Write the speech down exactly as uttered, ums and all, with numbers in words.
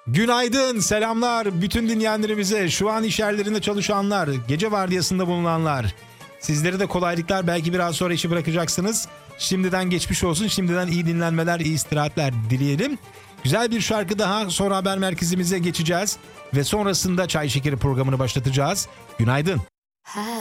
Günaydın, selamlar bütün dinleyenlerimize, şu an iş yerlerinde çalışanlar, gece vardiyasında bulunanlar. Sizlere de kolaylıklar, belki biraz sonra işi bırakacaksınız. Şimdiden geçmiş olsun, şimdiden iyi dinlenmeler, iyi istirahatler dileyelim. Güzel bir şarkı daha, sonra haber merkezimize geçeceğiz ve sonrasında Çay Şekeri programını başlatacağız. Günaydın. Ha.